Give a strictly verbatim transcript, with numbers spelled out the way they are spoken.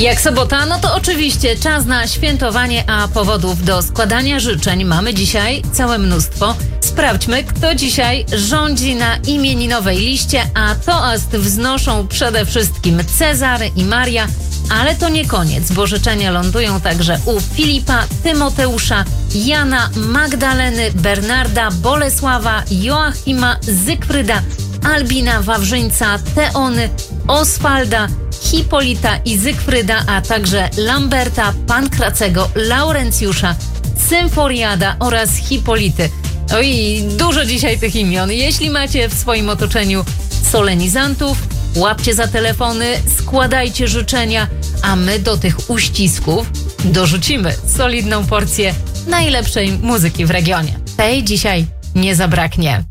Jak sobota, no to oczywiście czas na świętowanie, a powodów do składania życzeń mamy dzisiaj całe mnóstwo. Sprawdźmy, kto dzisiaj rządzi na imieninowej liście, a toast wznoszą przede wszystkim Cezary i Maria, ale to nie koniec, bo życzenia lądują także u Filipa, Tymoteusza, Jana, Magdaleny, Bernarda, Bolesława, Joachima, Zygfryda, Albina, Wawrzyńca, Teony, Oswalda, Hipolita i Zygfryda, a także Lamberta, Pankracego, Laurencjusza, Symforiada oraz Hipolity. Oj, dużo dzisiaj tych imion. Jeśli macie w swoim otoczeniu solenizantów, łapcie za telefony, składajcie życzenia, a my do tych uścisków dorzucimy solidną porcję najlepszej muzyki w regionie. Tej dzisiaj nie zabraknie.